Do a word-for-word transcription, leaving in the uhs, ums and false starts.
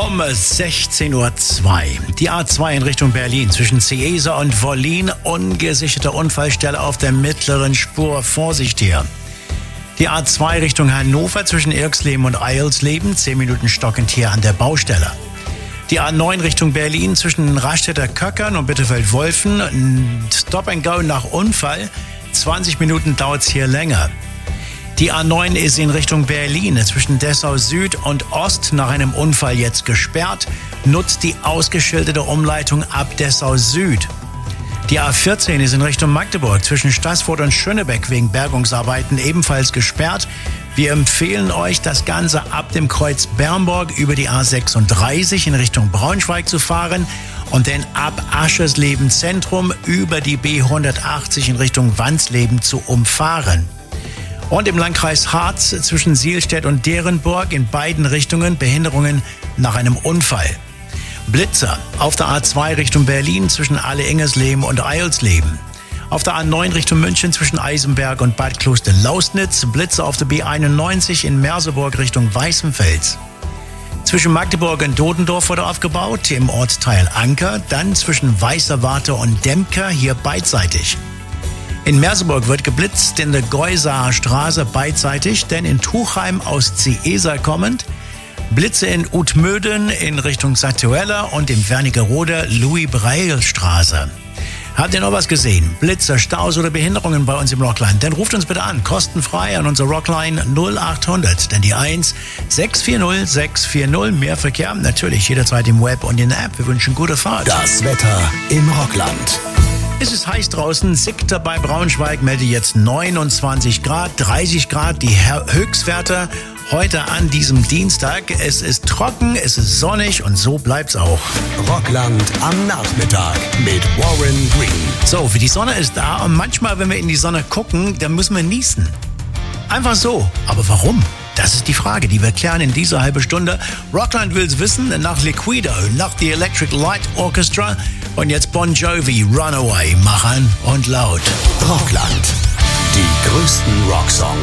Um sechzehn Uhr zwei. Die A zwei in Richtung Berlin zwischen Ciesa und Wollin. Ungesicherte Unfallstelle auf der mittleren Spur. Vorsicht hier. Die A zwei Richtung Hannover zwischen Irxleben und Eilsleben. zehn Minuten stockend hier an der Baustelle. Die A neun Richtung Berlin zwischen Rastedter Köckern und Bitterfeld-Wolfen. Stop and Go nach Unfall. zwanzig Minuten dauert es hier länger. Die A neun ist in Richtung Berlin zwischen Dessau Süd und Ost nach einem Unfall jetzt gesperrt. Nutzt die ausgeschilderte Umleitung ab Dessau Süd. Die A vierzehn ist in Richtung Magdeburg zwischen Staßfurt und Schönebeck wegen Bergungsarbeiten ebenfalls gesperrt. Wir empfehlen euch, das Ganze ab dem Kreuz Bernburg über die A sechsunddreißig in Richtung Braunschweig zu fahren und dann ab Aschersleben Zentrum über die B hundertachtzig in Richtung Wansleben zu umfahren. Und im Landkreis Harz zwischen Sielstedt und Derenburg in beiden Richtungen Behinderungen nach einem Unfall. Blitzer auf der A zwei Richtung Berlin zwischen Alle-Ingersleben und Eilsleben. Auf der A neun Richtung München zwischen Eisenberg und Bad Kloster-Lausnitz. Blitzer auf der B einundneunzig in Merseburg Richtung Weißenfels. Zwischen Magdeburg und Dodendorf wurde aufgebaut, im Ortsteil Anker. Dann zwischen Weißerwarte und Demker, hier beidseitig. In Merseburg wird geblitzt in der Geusaer Straße beidseitig, denn in Tuchheim aus Ciesa kommend. Blitze in Utmöden in Richtung Satuella und im Wernigerode Louis-Breil-Straße. Habt ihr noch was gesehen? Blitze, Staus oder Behinderungen bei uns im Rockland? Dann ruft uns bitte an, kostenfrei an unsere Rockline null achthundert, denn die eins sechs vier null sechs vier null. Mehr Verkehr natürlich jederzeit im Web und in der App. Wir wünschen gute Fahrt. Das Wetter im Rockland. Es ist heiß draußen. Sickter bei Braunschweig meldet jetzt neunundzwanzig Grad, dreißig Grad die Höchstwerte heute an diesem Dienstag. Es ist trocken, es ist sonnig und so bleibt's auch. Rockland am Nachmittag mit Warren Green. So, für die Sonne ist da und manchmal, wenn wir in die Sonne gucken, dann müssen wir niesen. Einfach so. Aber warum? Das ist die Frage, die wir klären in dieser halben Stunde. Rockland will's wissen, nach Liquido, nach The Electric Light Orchestra und jetzt Bon Jovi, Runaway, machen und laut. Rockland, die größten Rocksongs